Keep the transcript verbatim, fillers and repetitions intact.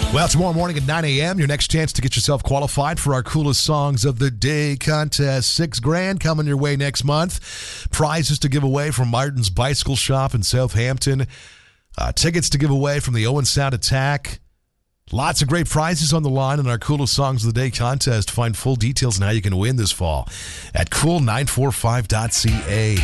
Well, tomorrow morning at nine a.m., your next chance to get yourself qualified for our Coolest Songs of the Day contest. Six grand coming your way next month. Prizes to give away from Martin's Bicycle Shop in Southampton. Uh, tickets to give away from the Owen Sound Attack. Lots of great prizes on the line in our Coolest Songs of the Day contest. Find full details on how you can win this fall at cool nine four five dot c a.